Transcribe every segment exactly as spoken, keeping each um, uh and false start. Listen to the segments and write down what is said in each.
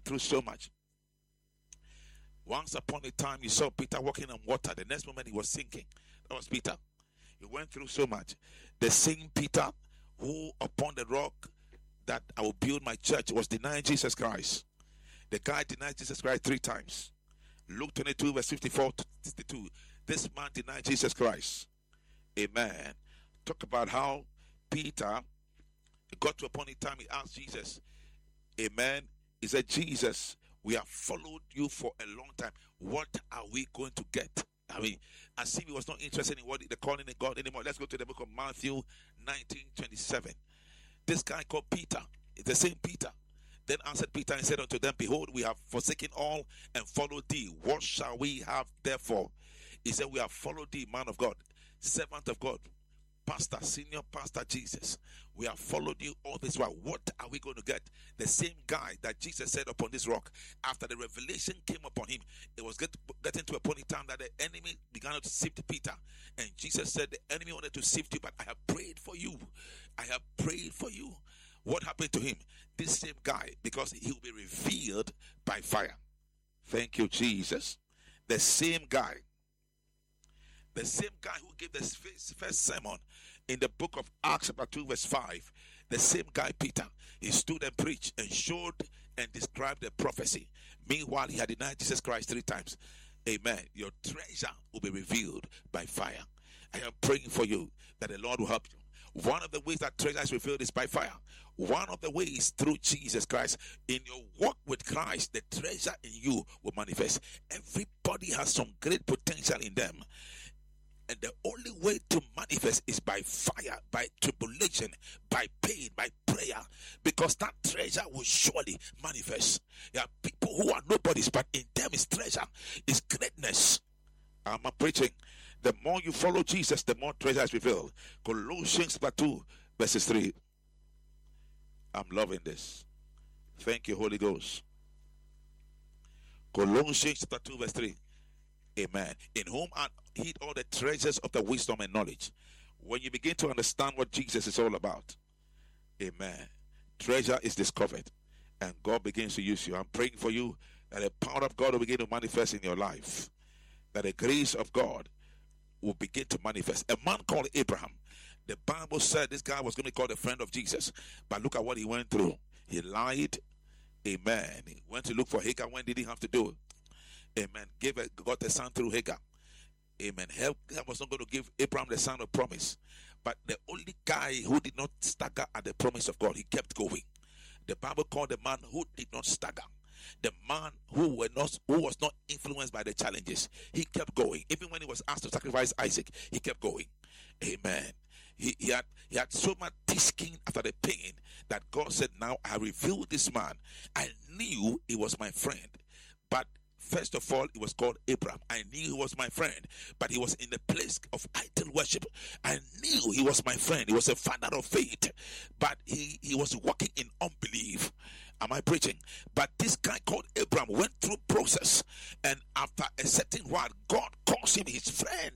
through so much. Once upon a time, you saw Peter walking on water. The next moment, he was sinking. That was Peter. He went through so much. The same Peter who, upon the rock that I will build my church, was denying Jesus Christ. The guy denied Jesus Christ three times. Luke twenty-two, verse fifty-four to sixty-two. This man denied Jesus Christ. Amen. Talk about how Peter got to a point in time, he asked Jesus. Amen. He said, Jesus, we have followed you for a long time. What are we going to get? I mean, as if he was not interested in what they're calling in God anymore. Let's go to the book of Matthew nineteen twenty-seven. This guy called Peter, the same Peter, then answered Peter and said unto them, behold, we have forsaken all and followed thee. What shall we have therefore? He said, we have followed thee, man of God, servant of God, pastor, senior pastor Jesus. We have followed you all this while. What are we going to get? The same guy that Jesus said upon this rock, after the revelation came upon him, it was get, getting to a point in time that the enemy began to sift Peter. And Jesus said, the enemy wanted to sift you, but I have prayed for you. I have prayed for you. What happened to him? This same guy, because he will be revealed by fire. Thank you, Jesus. The same guy. The same guy who gave the first sermon in the book of Acts chapter two verse five. The same guy Peter. He stood and preached and showed and described the prophecy. Meanwhile, he had denied Jesus Christ three times. Amen. Your treasure will be revealed by fire. I am praying for you that the Lord will help you. One of the ways that treasure is revealed is by fire. One of the ways through Jesus Christ. In your walk with Christ, the treasure in you will manifest. Everybody has some great potential in them. And the only way to manifest is by fire, by tribulation, by pain, by prayer. Because that treasure will surely manifest. There are people who are nobodies, but in them is treasure, is greatness. I'm preaching. The more you follow Jesus, the more treasure is revealed. Colossians two, verses three. I'm loving this. Thank you, Holy Ghost. Colossians two, verse three. Amen. In whom are hid all the treasures of the wisdom and knowledge. When you begin to understand what Jesus is all about, amen, treasure is discovered and God begins to use you. I'm praying for you that the power of God will begin to manifest in your life, that the grace of God will begin to manifest. A man called Abraham, the Bible said this guy was going to be called a friend of Jesus, but look at what he went through. He lied. Amen. He went to look for Hagar. When did he have to do it? Amen. Gave a, got a son through Hagar. Amen. Hagar was not going to give Abraham the son of promise. But the only guy who did not stagger at the promise of God, he kept going. The Bible called the man who did not stagger. The man who were not who was not influenced by the challenges. He kept going. Even when he was asked to sacrifice Isaac, he kept going. Amen. He, he had he had so much skin after the pain that God said, now I revealed this man. I knew he was my friend. But first of all, he was called Abraham. I knew he was my friend, but he was in the place of idol worship. I knew he was my friend. He was a father of faith, but he, he was walking in unbelief. Am I preaching? But this guy called Abraham went through process, and after a certain while, God calls him his friend.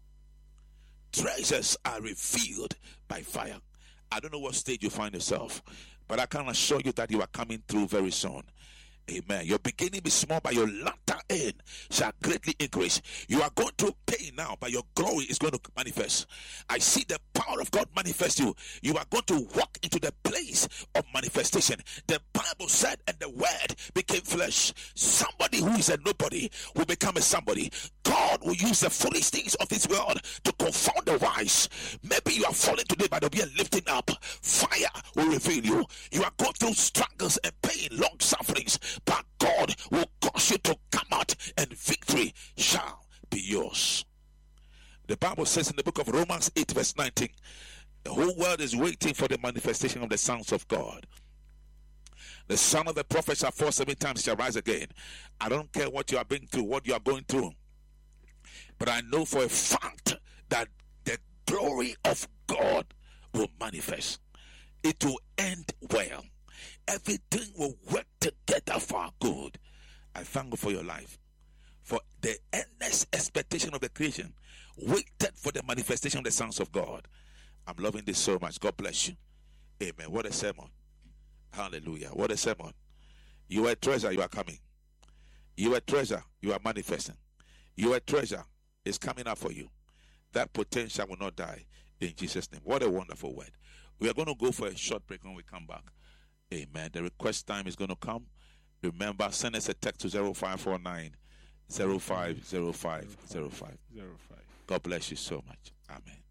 Treasures are revealed by fire. I don't know what stage you find yourself, but I can assure you that you are coming through very soon. Amen. Your beginning is small, but your latter end shall greatly increase. You are going through pain now, but your glory is going to manifest. I see the power of God manifest you. You are going to walk into the place of manifestation. The Bible said, and the word became flesh. Somebody who is a nobody will become a somebody. God will use the foolish things of this world to confound the wise. Maybe you are falling today, but there will be a lifting up. Fire will reveal you. You are going through struggles and pain, long sufferings, but God will cause you to come out, and victory shall be yours. The Bible says in the book of Romans eight verse nineteen, the whole world is waiting for the manifestation of the sons of God. The son of the prophet shall fall seven times, shall rise again. I don't care what you are being through, what you are going through, but I know for a fact that the glory of God will manifest. It will end well. Everything will work together for our good. I thank God for your life. For the endless expectation of the creation waited for the manifestation of the sons of God. I'm loving this so much. God bless you. Amen. What a sermon. Hallelujah. What a sermon. You are a treasure, you are coming. You are a treasure, you are manifesting. You are a treasure, it's coming up for you. That potential will not die in Jesus' name. What a wonderful word. We are going to go for a short break when we come back. Amen. The request time is going to come. Remember, send us a text to zero five four nine, zero five zero five zero five. God bless you so much. Amen.